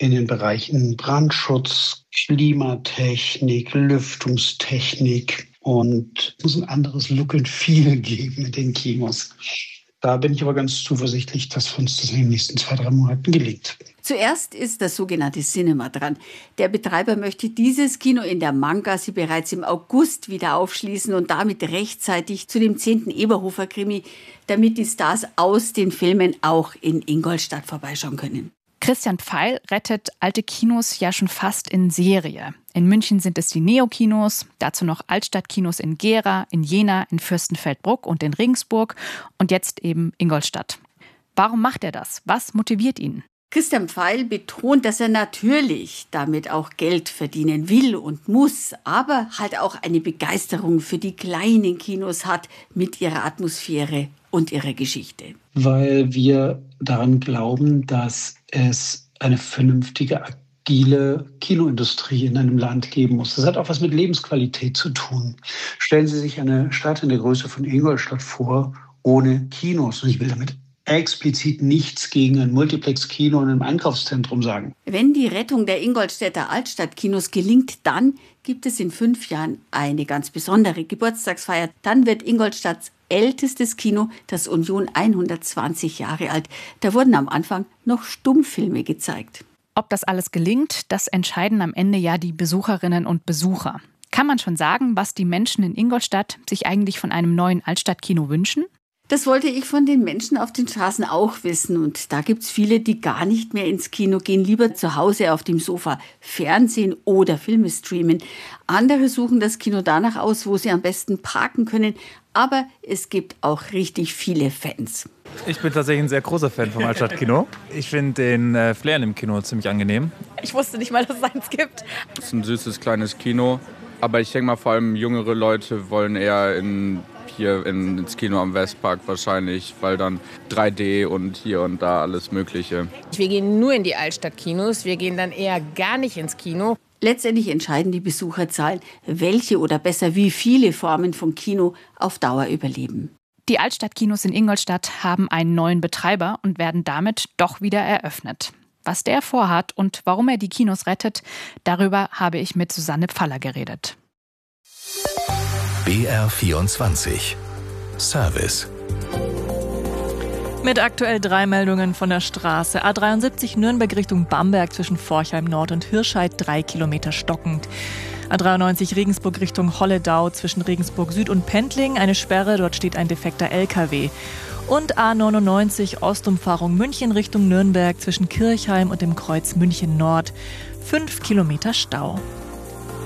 in den Bereichen Brandschutz, Klimatechnik, Lüftungstechnik und es muss ein anderes Look and Feel geben in den Kinos. Da bin ich aber ganz zuversichtlich, dass uns das in den nächsten 2-3 Monaten gelingt. Zuerst ist das sogenannte Cinema dran. Der Betreiber möchte dieses Kino in der Manngasse bereits im August wieder aufschließen und damit rechtzeitig zu dem 10. Eberhofer-Krimi, damit die Stars aus den Filmen auch in Ingolstadt vorbeischauen können. Christian Pfeil rettet alte Kinos ja schon fast in Serie. In München sind es die Neo-Kinos, dazu noch Altstadtkinos in Gera, in Jena, in Fürstenfeldbruck und in Regensburg und jetzt eben Ingolstadt. Warum macht er das? Was motiviert ihn? Christian Pfeil betont, dass er natürlich damit auch Geld verdienen will und muss, aber halt auch eine Begeisterung für die kleinen Kinos hat mit ihrer Atmosphäre und ihrer Geschichte. Weil wir daran glauben, dass es eine vernünftige, agile Kinoindustrie in einem Land geben muss. Das hat auch was mit Lebensqualität zu tun. Stellen Sie sich eine Stadt in der Größe von Ingolstadt vor, ohne Kinos. Und ich will damit explizit nichts gegen ein Multiplex-Kino in einem Einkaufszentrum sagen. Wenn die Rettung der Ingolstädter Altstadtkinos gelingt, dann gibt es in 5 Jahren eine ganz besondere Geburtstagsfeier. Dann wird Ingolstadts ältestes Kino, das Union, 120 Jahre alt. Da wurden am Anfang noch Stummfilme gezeigt. Ob das alles gelingt, das entscheiden am Ende ja die Besucherinnen und Besucher. Kann man schon sagen, was die Menschen in Ingolstadt sich eigentlich von einem neuen Altstadtkino wünschen? Das wollte ich von den Menschen auf den Straßen auch wissen. Und da gibt es viele, die gar nicht mehr ins Kino gehen, lieber zu Hause auf dem Sofa Fernsehen oder Filme streamen. Andere suchen das Kino danach aus, wo sie am besten parken können. Aber es gibt auch richtig viele Fans. Ich bin tatsächlich ein sehr großer Fan vom Altstadtkino. Ich finde den Flair im Kino ziemlich angenehm. Ich wusste nicht mal, dass es eins gibt. Es ist ein süßes, kleines Kino. Aber ich denke mal, vor allem jüngere Leute wollen eher ins Kino am Westpark wahrscheinlich, weil dann 3D und hier und da alles Mögliche. Wir gehen nur in die Altstadtkinos, wir gehen dann eher gar nicht ins Kino. Letztendlich entscheiden die Besucherzahlen, welche oder besser wie viele Formen von Kino auf Dauer überleben. Die Altstadtkinos in Ingolstadt haben einen neuen Betreiber und werden damit doch wieder eröffnet. Was der vorhat und warum er die Kinos rettet, darüber habe ich mit Susanne Pfaller geredet. BR24 Service. Mit aktuell 3 Meldungen von der Straße. A73 Nürnberg Richtung Bamberg zwischen Forchheim Nord und Hirscheid 3 Kilometer stockend. A93 Regensburg Richtung Holledau zwischen Regensburg Süd und Pendling eine Sperre, dort steht ein defekter LKW. Und A99 Ostumfahrung München Richtung Nürnberg zwischen Kirchheim und dem Kreuz München Nord 5 Kilometer Stau.